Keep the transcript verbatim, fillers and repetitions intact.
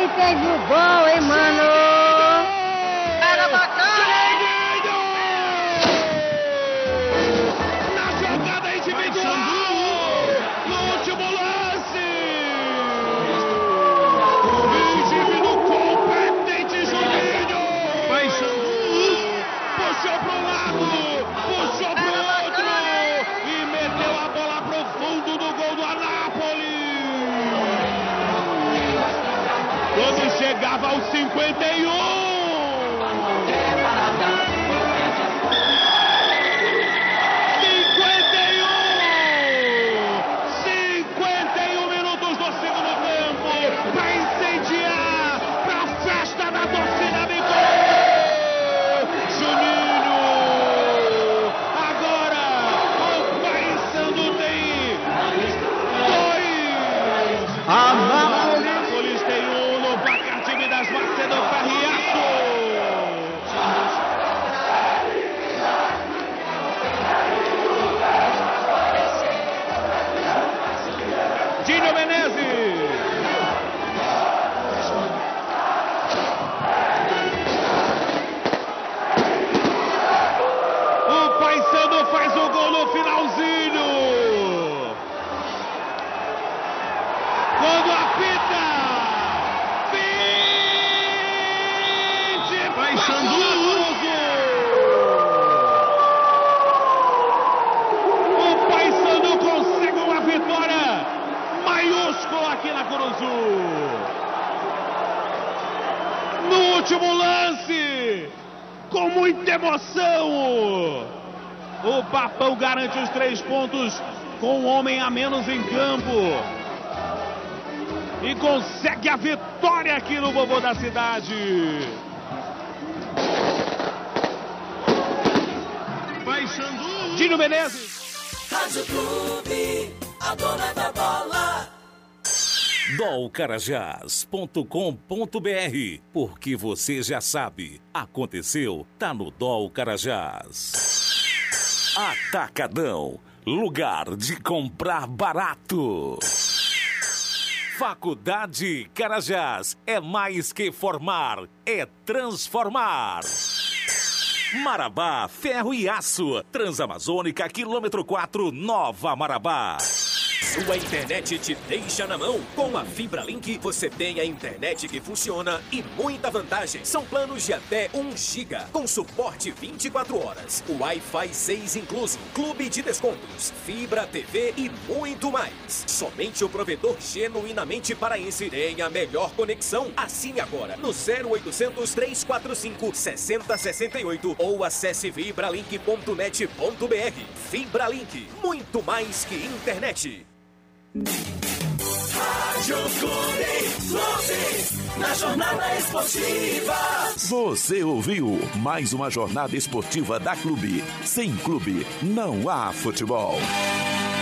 Ele fez o gol, hein, mano? Era bacana! Na jogada individual! No último lance! Indivíduo competente, Juninho! Puxou pro lado! Puxou pro outro! E meteu a bola pro fundo do gol do Anápolis! Quando chegava aos cinquenta e um! cinquenta e um! cinquenta e um minutos do segundo tempo para incendiar, para a festa da torcida de gol! Juninho! Agora o Paysandu tem dois! Anápolis tem um no placar time das Macedo Carriaço! Dinho Menezes! O Paysandu faz o gol no finalzinho! Quando apita! vinte de Paysandu! O Paysandu consegue uma vitória maiúscula aqui na Curuzu. No último lance, com muita emoção, o Papão garante os três pontos com um homem a menos em campo. E consegue a vitória aqui no Vovô da Cidade. Paysandu. Dinho Menezes. Rádio Clube, a dona da bola. dol carajás ponto com ponto br, porque você já sabe, aconteceu, tá no Dol Carajás. Atacadão, lugar de comprar barato. Faculdade Carajás, é mais que formar, é transformar. Marabá, ferro e aço, Transamazônica, quilômetro quatro, Nova Marabá. Sua internet te deixa na mão. Com a Fibra Link, você tem a internet que funciona e muita vantagem. São planos de até um giga, com suporte vinte e quatro horas. Wi-Fi seis incluso, clube de descontos, Fibra T V e muito mais. Somente o provedor genuinamente paraense tem a melhor conexão. Assine agora no zero oitocentos, trezentos e quarenta e cinco, sessenta sessenta e oito ou acesse fibralink ponto net ponto br. Fibra Link, muito mais que internet. Rádio Clube, Clube, na jornada esportiva. Você ouviu mais uma jornada esportiva da Clube. Sem Clube, não há futebol.